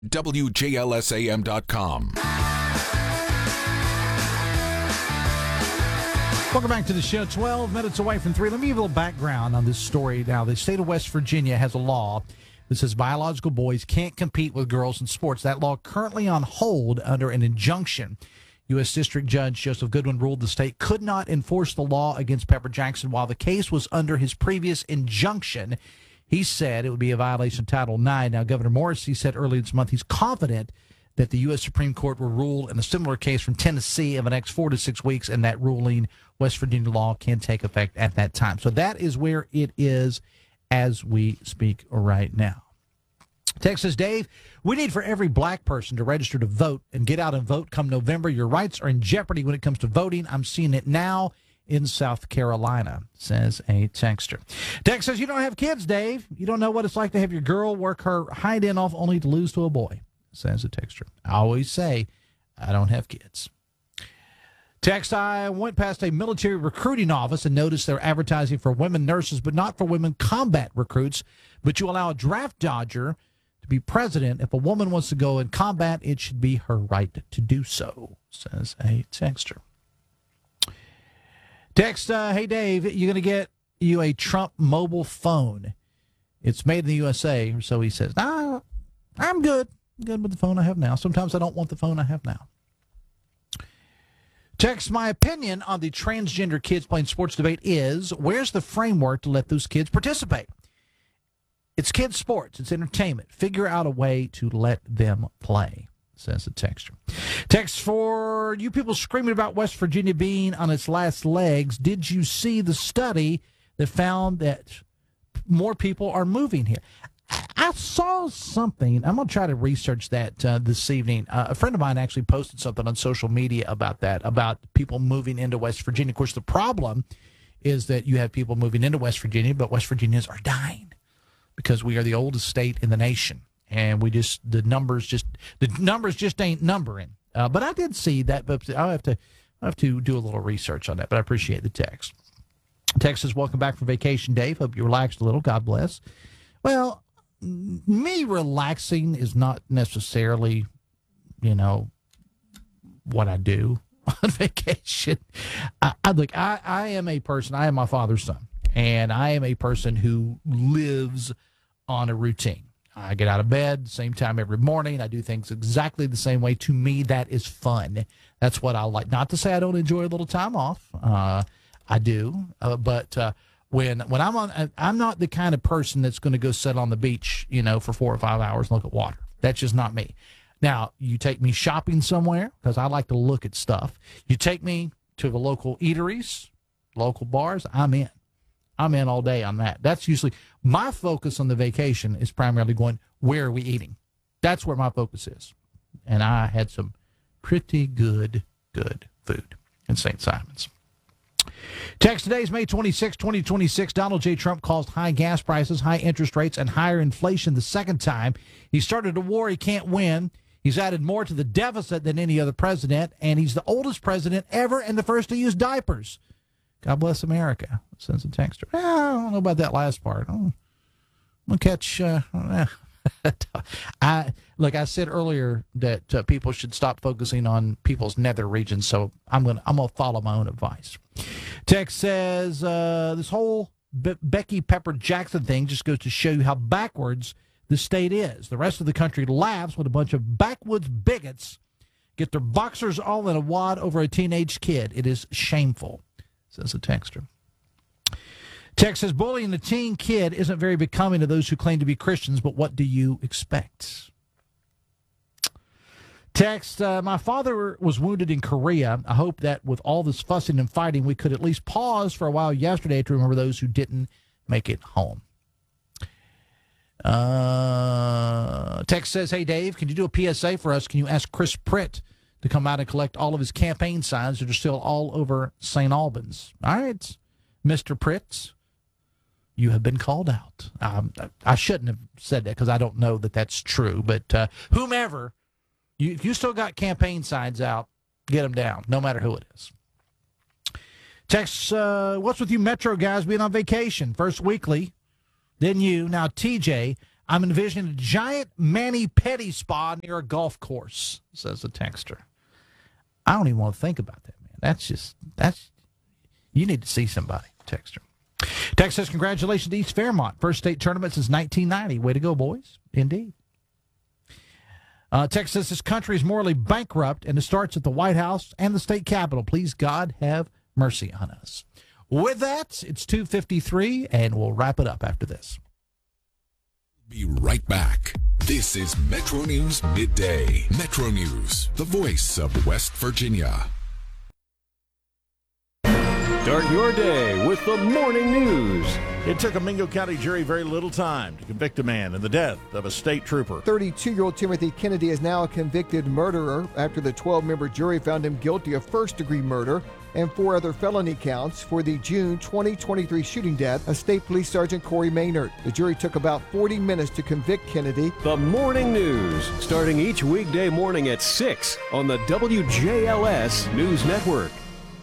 WJLSAM.com. Welcome back to the show. 12 minutes away from 3. Let me give you a little background on this story. Now, the state of West Virginia has a law that says biological boys can't compete with girls in sports. That law currently on hold under an injunction. U.S. District Judge Joseph Goodwin ruled the state could not enforce the law against Pepper Jackson while the case was under his previous injunction. He said it would be a violation of Title IX. Now, Governor Morrisey said earlier this month he's confident that the U.S. Supreme Court will rule in a similar case from Tennessee in the next 4 to 6 weeks, and that ruling, West Virginia law, can take effect at that time. So that is where it is as we speak right now. Texas Dave, we need for every black person to register to vote and get out and vote come November. Your rights are in jeopardy when it comes to voting. I'm seeing it now in South Carolina, says a texter. Text says, you don't have kids, Dave. You don't know what it's like to have your girl work her hind end off only to lose to a boy, says a texter. I always say, I don't have kids. Text, I went past a military recruiting office and noticed they're advertising for women nurses, but not for women combat recruits. But you allow a draft dodger to be president. If a woman wants to go in combat, it should be her right to do so, says a texter. Text, hey, Dave, you're going to get you a Trump mobile phone. It's made in the USA, so he says. Nah, I'm good. I'm good with the phone I have now. Sometimes I don't want the phone I have now. Text, my opinion on the transgender kids playing sports debate is, where's the framework to let those kids participate? It's kids' sports. It's entertainment. Figure out a way to let them play, says the texter. Text, for you people screaming about West Virginia being on its last legs, did you see the study that found that more people are moving here? I saw something. I'm going to try to research that this evening. A friend of mine actually posted something on social media about that, about people moving into West Virginia. Of course, the problem is that you have people moving into West Virginia, but West Virginians are dying because we are the oldest state in the nation. And the numbers just ain't numbering. But I did see that, but I'll have to do a little research on that. But I appreciate the text. Text says, welcome back from vacation, Dave. Hope you relaxed a little. God bless. Well, me relaxing is not necessarily, what I do on vacation. I am a person. I am my father's son, and I am a person who lives on a routine. I get out of bed same time every morning. I do things exactly the same way. To me, that is fun. That's what I like. Not to say I don't enjoy a little time off. I do, but when I'm not the kind of person that's going to go sit on the beach, for 4 or 5 hours and look at water. That's just not me. Now, you take me shopping somewhere, because I like to look at stuff. You take me to the local eateries, local bars, I'm in. I'm in all day on that. That's usually my focus on the vacation is primarily going, where are we eating? That's where my focus is. And I had some pretty good food in St. Simon's. Text, today is May 26, 2026. Donald J. Trump caused high gas prices, high interest rates, and higher inflation the second time. He started a war he can't win. He's added more to the deficit than any other president, and he's the oldest president ever and the first to use diapers. God bless America, says the texter. I don't know about that last part. I'm going to catch... I said earlier that people should stop focusing on people's nether regions, so I'm gonna follow my own advice. Text says this whole Becky Pepper Jackson thing just goes to show you how backwards the state is. The rest of the country laughs when a bunch of backwoods bigots get their boxers all in a wad over a teenage kid. It is shameful, says the texter. Text says, bullying a teen kid isn't very becoming of those who claim to be Christians, but what do you expect? Text, my father was wounded in Korea. I hope that with all this fussing and fighting, we could at least pause for a while yesterday to remember those who didn't make it home. Text says, hey, Dave, can you do a PSA for us? Can you ask Chris Pritt to come out and collect all of his campaign signs that are still all over St. Albans? All right, Mr. Pritt. You have been called out. I shouldn't have said that because I don't know that that's true. But whomever, if you still got campaign signs out, get them down, no matter who it is. Text, what's with you Metro guys being on vacation? First weekly, then you. Now, TJ, I'm envisioning a giant mani-pedi spa near a golf course, says the texter. I don't even want to think about that, man. You need to see somebody, texter. Text says, congratulations to East Fairmont. First state tournament since 1990. Way to go, boys. Indeed. Text says, this country is morally bankrupt, and it starts at the White House and the state capitol. Please, God, have mercy on us. With that, it's 2:53, and we'll wrap it up after this. Be right back. This is Metro News Midday. Metro News, the voice of West Virginia. Start your day with the morning news. It took a Mingo County jury very little time to convict a man in the death of a state trooper. 32-year-old Timothy Kennedy is now a convicted murderer after the 12-member jury found him guilty of first-degree murder and 4 other felony counts for the June 2023 shooting death of State Police Sergeant Corey Maynard. The jury took about 40 minutes to convict Kennedy. The morning news, starting each weekday morning at 6 on the WJLS News Network.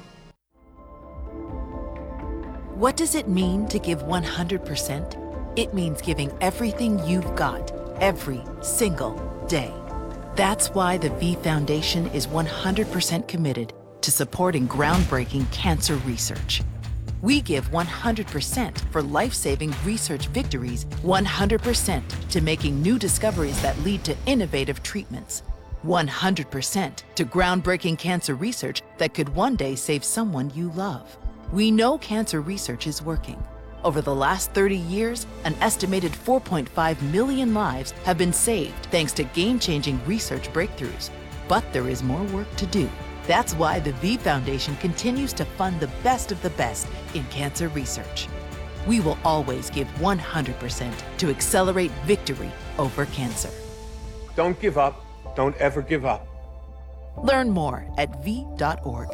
What does it mean to give 100%? It means giving everything you've got, every single day. That's why the V Foundation is 100% committed to supporting groundbreaking cancer research. We give 100% for life-saving research victories, 100% to making new discoveries that lead to innovative treatments, 100% to groundbreaking cancer research that could one day save someone you love. We know cancer research is working. Over the last 30 years, an estimated 4.5 million lives have been saved thanks to game-changing research breakthroughs. But there is more work to do. That's why the V Foundation continues to fund the best of the best in cancer research. We will always give 100% to accelerate victory over cancer. Don't give up. Don't ever give up. Learn more at v.org.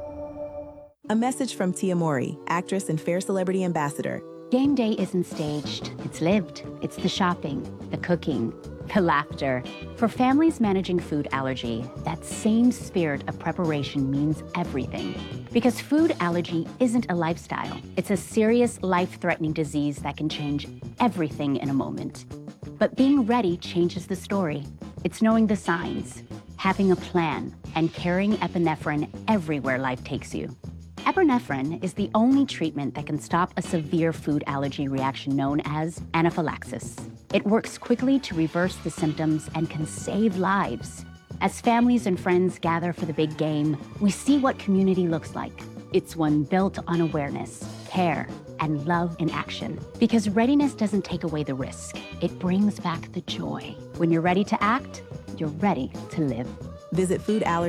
A message from Tia Mowry, actress and Fair Celebrity Ambassador. Game day isn't staged, it's lived. It's the shopping, the cooking, the laughter. For families managing food allergy, that same spirit of preparation means everything. Because food allergy isn't a lifestyle. It's a serious, life-threatening disease that can change everything in a moment. But being ready changes the story. It's knowing the signs, having a plan, and carrying epinephrine everywhere life takes you. Epinephrine is the only treatment that can stop a severe food allergy reaction known as anaphylaxis. It works quickly to reverse the symptoms and can save lives. As families and friends gather for the big game, we see what community looks like. It's one built on awareness, care, and love in action. Because readiness doesn't take away the risk. It brings back the joy. When you're ready to act, you're ready to live. Visit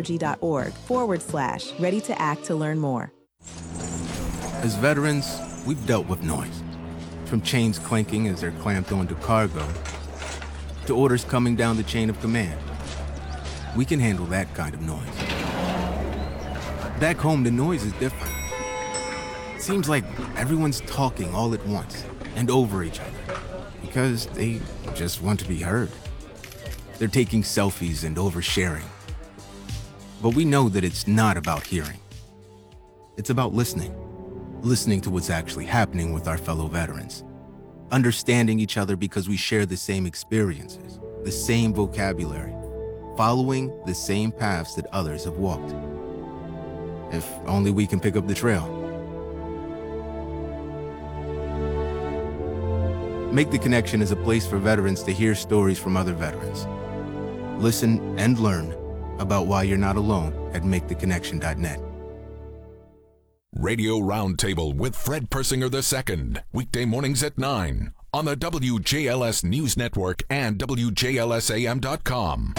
foodallergy.org/ready to act to learn more. As veterans, we've dealt with noise. From chains clanking as they're clamped onto cargo, to orders coming down the chain of command. We can handle that kind of noise. Back home, the noise is different. It seems like everyone's talking all at once and over each other because they just want to be heard. They're taking selfies and oversharing. But we know that it's not about hearing. It's about listening. Listening to what's actually happening with our fellow veterans. Understanding each other because we share the same experiences, the same vocabulary, following the same paths that others have walked. If only we can pick up the trail. Make the Connection is a place for veterans to hear stories from other veterans. Listen and learn about why you're not alone at maketheconnection.net. Radio Roundtable with Fred Persinger II. Weekday mornings at 9 on the WJLS News Network and WJLSAM.com.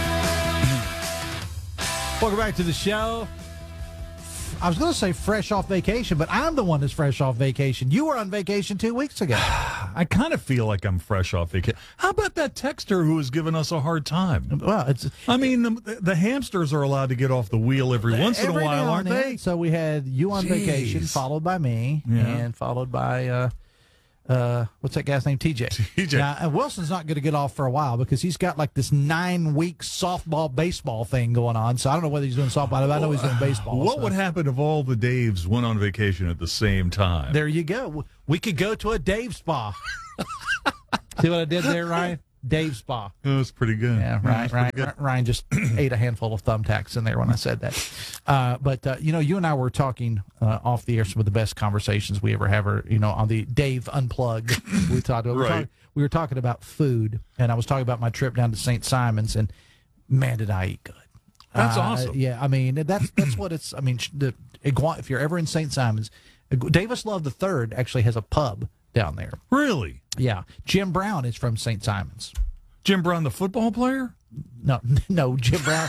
Welcome back to the show. I was going to say fresh off vacation, but I'm the one that's fresh off vacation. You were on vacation 2 weeks ago. I kind of feel like I'm fresh off vacation. How about that texter who was giving us a hard time? Well, the hamsters are allowed to get off the wheel every once in a while, aren't they? So we had you on vacation, followed by me, and followed by what's that guy's name? TJ. TJ. Now, and Wilson's not going to get off for a while because he's got like this 9-week softball baseball thing going on. So I don't know whether he's doing softball, but I know he's doing baseball. What would happen if all the Daves went on vacation at the same time? There you go. We could go to a Dave spa. See what I did there, Ryan? Dave spa. That was pretty good. Yeah, Ryan just ate a handful of thumbtacks in there when I said that. But you and I were talking off the air, some of the best conversations we ever have are, on the Dave Unplugged. We talked about we were talking about food, and I was talking about my trip down to St. Simon's, and man, did I eat good. That's awesome. Yeah, I mean, that's what it's, I mean, if you're ever in St. Simon's, Davis Love III actually has a pub down there. Really? Yeah. Jim Brown is from St. Simon's. Jim Brown, the football player? No, Jim Brown.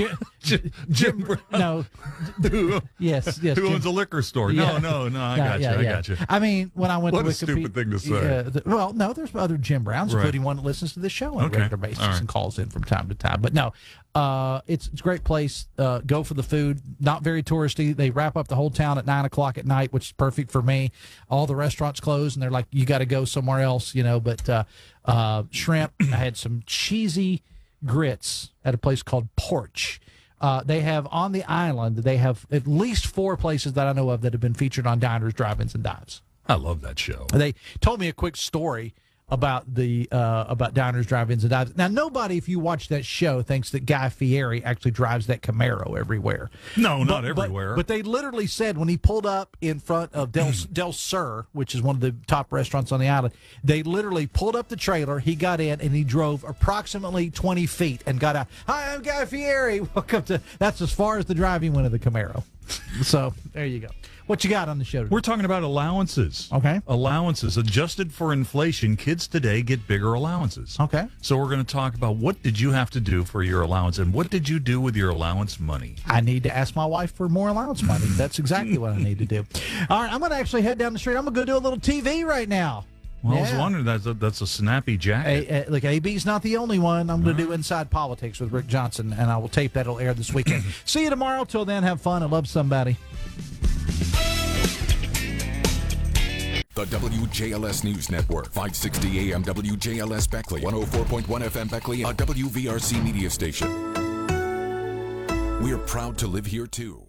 Jim Brown. No. Yes. Who owns a liquor store? Yeah. No. I got you. I mean, when I went what to a stupid thing to say. No, there's other Jim Browns, including one that listens to this show on a regular basis and calls in from time to time. But no, it's a great place. Go for the food. Not very touristy. They wrap up the whole town at 9:00 at night, which is perfect for me. All the restaurants close, and they're like, you got to go somewhere else, But shrimp. I had some cheesy grits at a place called Porch. They have on the island, they have at least 4 places that I know of that have been featured on Diners, Drive-Ins, and Dives. I love that show. They told me a quick story about about Diners, Drive-Ins, and Dives. Now, nobody, if you watch that show, thinks that Guy Fieri actually drives that Camaro everywhere. No, not everywhere. But they literally said when he pulled up in front of Del Sur, which is one of the top restaurants on the island, they literally pulled up the trailer, he got in, and he drove approximately 20 feet and got out. Hi, I'm Guy Fieri. Welcome to, that's as far as the driving went of the Camaro. So, there you go. What you got on the show today? We're talking about allowances. Okay. Allowances. Adjusted for inflation, kids today get bigger allowances. Okay. So we're going to talk about what did you have to do for your allowance and what did you do with your allowance money? I need to ask my wife for more allowance money. That's exactly what I need to do. All right, I'm going to actually head down the street. I'm going to go do a little TV right now. Well, I was wondering, that's a snappy jacket. Look, AB's not the only one. I'm going to do Inside Politics with Rick Johnson, and I will tape that. It'll air this weekend. See you tomorrow. Till then, have fun and love somebody. The WJLS News Network, 560 AM WJLS Beckley, 104.1 FM Beckley, a WVRC media station. We're proud to live here, too.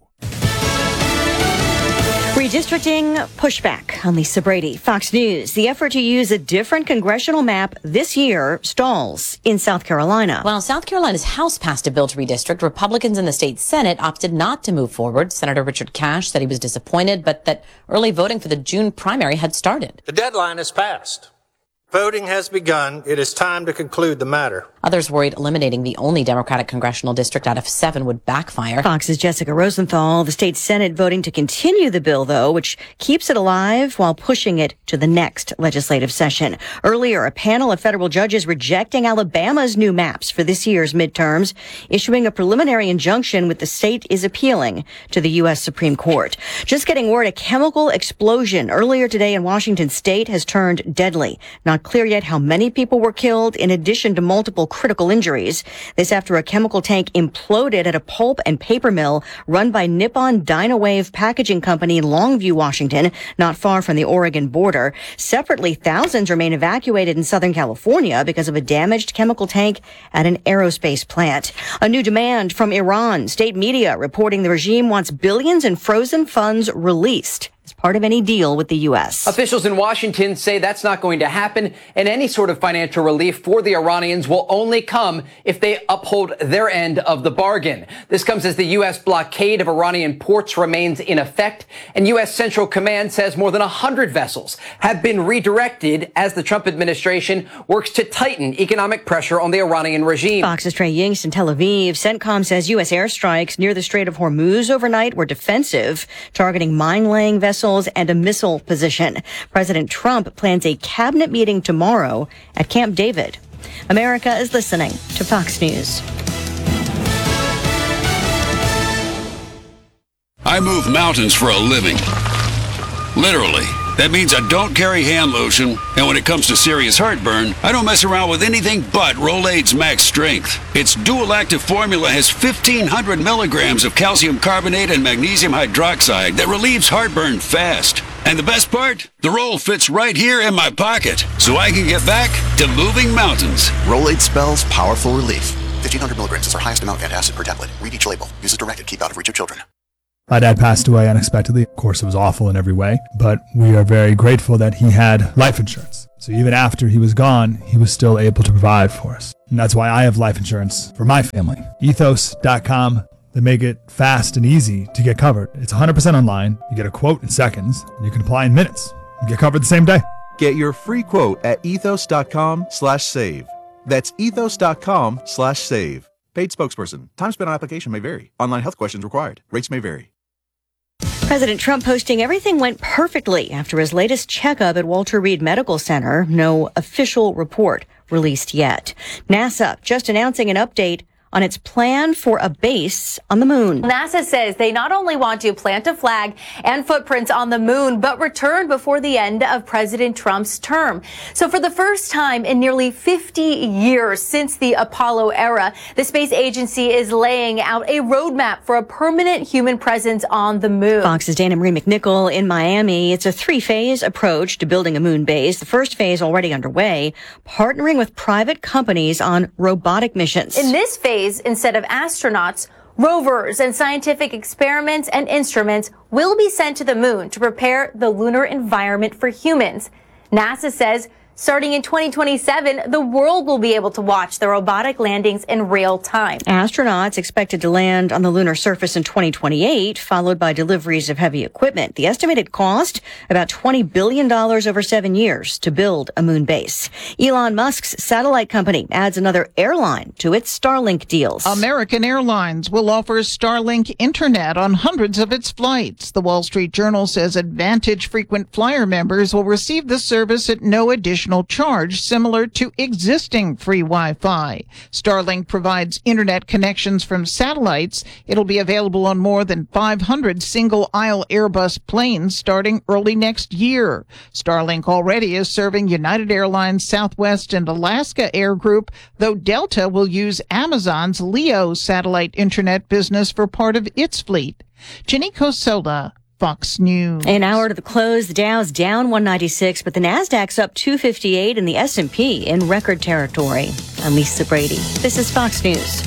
Redistricting pushback on Lisa Brady. Fox News. The effort to use a different congressional map this year stalls in South Carolina. While South Carolina's House passed a bill to redistrict, Republicans in the state Senate opted not to move forward. Senator Richard Cash said he was disappointed, but that early voting for the June primary had started. The deadline is passed. Voting has begun. It is time to conclude the matter. Others worried eliminating the only Democratic congressional district out of 7 would backfire. Fox's Jessica Rosenthal. The state Senate voting to continue the bill, though, which keeps it alive while pushing it to the next legislative session. Earlier, a panel of federal judges rejecting Alabama's new maps for this year's midterms, issuing a preliminary injunction with the state is appealing to the U.S. Supreme Court. Just getting word a chemical explosion earlier today in Washington state has turned deadly. Not clear yet how many people were killed, in addition to multiple critical injuries. This after a chemical tank imploded at a pulp and paper mill run by Nippon Dynawave Packaging Company, Longview, Washington, not far from the Oregon border. Separately, thousands remain evacuated in Southern California because of a damaged chemical tank at an aerospace plant. A new demand from Iran. State media reporting the regime wants billions in frozen funds released as part of any deal with the U.S. Officials in Washington say that's not going to happen, and any sort of financial relief for the Iranians will only come if they uphold their end of the bargain. This comes as the U.S. blockade of Iranian ports remains in effect, and U.S. Central Command says more than 100 vessels have been redirected as the Trump administration works to tighten economic pressure on the Iranian regime. Fox's Trey Yingst in Tel Aviv. CENTCOM says U.S. airstrikes near the Strait of Hormuz overnight were defensive, targeting mine-laying vessels and a missile position. President Trump plans a cabinet meeting tomorrow at Camp David. America is listening to Fox News. I move mountains for a living. Literally. That means I don't carry hand lotion, and when it comes to serious heartburn, I don't mess around with anything but Rolaids Max Strength. Its dual-active formula has 1,500 milligrams of calcium carbonate and magnesium hydroxide that relieves heartburn fast. And the best part? The roll fits right here in my pocket, so I can get back to moving mountains. Rolade spells powerful relief. 1,500 milligrams is our highest amount of antacid per tablet. Read each label. Use as directed. Keep out of reach of children. My dad passed away unexpectedly. Of course, it was awful in every way, but we are very grateful that he had life insurance. So even after he was gone, he was still able to provide for us. And that's why I have life insurance for my family. Ethos.com. They make it fast and easy to get covered. It's 100% online. You get a quote in seconds, and you can apply in minutes. You get covered the same day. Get your free quote at ethos.com/save. That's ethos.com/save. Paid spokesperson. Time spent on application may vary. Online health questions required. Rates may vary. President Trump posting everything went perfectly after his latest checkup at Walter Reed Medical Center. No official report released yet. NASA just announcing an update on its plan for a base on the moon. NASA says they not only want to plant a flag and footprints on the moon, but return before the end of President Trump's term. So for the first time in nearly 50 years since the Apollo era, the space agency is laying out a roadmap for a permanent human presence on the moon. Fox's Dana Marie McNichol in Miami. It's a 3-phase approach to building a moon base. The first phase already underway, partnering with private companies on robotic missions. In this phase, instead of astronauts, rovers and scientific experiments and instruments will be sent to the moon to prepare the lunar environment for humans. NASA says starting in 2027, the world will be able to watch the robotic landings in real time. Astronauts expected to land on the lunar surface in 2028, followed by deliveries of heavy equipment. The estimated cost, about $20 billion over 7 years to build a moon base. Elon Musk's satellite company adds another airline to its Starlink deals. American Airlines will offer Starlink internet on hundreds of its flights. The Wall Street Journal says Advantage frequent flyer members will receive the service at no additional charge, similar to existing free Wi-Fi. Starlink provides internet connections from satellites. It'll be available on more than 500 single-aisle Airbus planes starting early next year. Starlink already is serving United Airlines, Southwest, and Alaska Air Group, though Delta will use Amazon's LEO satellite internet business for part of its fleet. Jenny Cosola, Fox News. An hour to the close, the Dow's down 196, but the Nasdaq's up 258 and the S&P in record territory. I'm Lisa Brady. This is Fox News.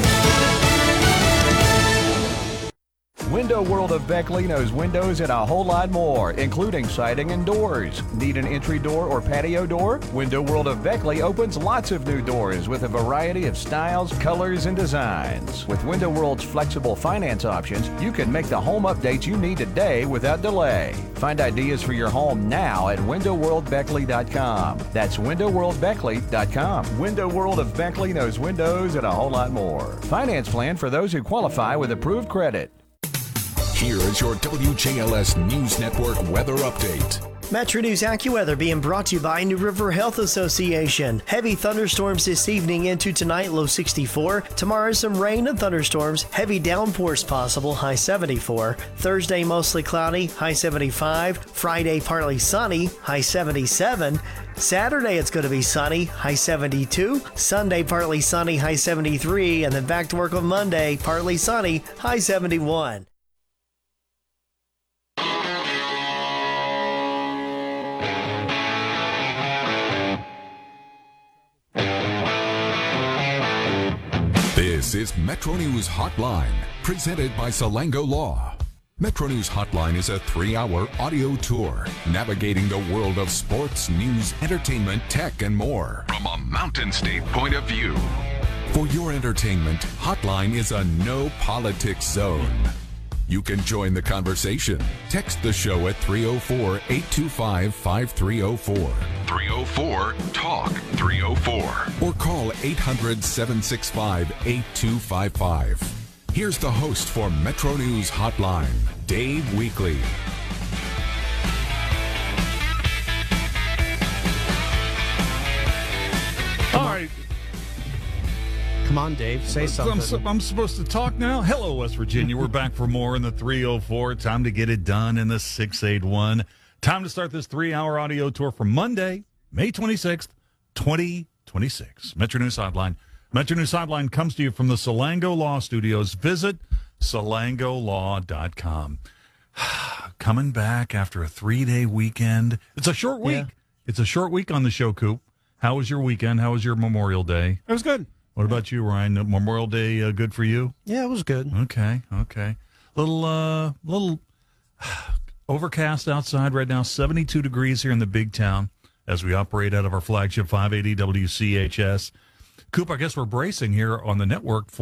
Window World of Beckley knows windows and a whole lot more, including siding and doors. Need an entry door or patio door? Window World of Beckley opens lots of new doors with a variety of styles, colors, and designs. With Window World's flexible finance options, you can make the home updates you need today without delay. Find ideas for your home now at windowworldbeckley.com. That's windowworldbeckley.com. Window World of Beckley knows windows and a whole lot more. Finance plan for those who qualify with approved credit. Here is your WJLS News Network weather update. Metro News AccuWeather being brought to you by New River Health Association. Heavy thunderstorms this evening into tonight, low 64. Tomorrow, some rain and thunderstorms. Heavy downpours possible, high 74. Thursday, mostly cloudy, high 75. Friday, partly sunny, high 77. Saturday, it's going to be sunny, high 72. Sunday, partly sunny, high 73. And then back to work on Monday, partly sunny, high 71. This is Metro News Hotline, presented by Salango Law. Metro News Hotline is a 3-hour audio tour navigating the world of sports, news, entertainment, tech, and more from a Mountain State point of view. For your entertainment, Hotline is a no politics zone. You can join the conversation. Text the show at 304-825-5304. 304-TALK-304. Or call 800-765-8255. Here's the host for Metro News Hotline, Dave Weekley. All right. Come on, Dave. Say something. I'm supposed to talk now? Hello, West Virginia. We're back for more in the 304. Time to get it done in the 681. Time to start this 3-hour audio tour for Monday, May 26th, 2026. Metro News Hotline. Metro News Hotline comes to you from the Salango Law Studios. Visit salangolaw.com. coming back after a 3-day weekend. It's a short week. Yeah. It's a short week on the show, Coop. How was your weekend? How was your Memorial Day? It was good. What about you, Ryan? Memorial Day good for you? Yeah, it was good. Okay. Little overcast outside right now. 72 degrees here in the big town as we operate out of our flagship 580 WCHS. Coop, I guess we're bracing here on the network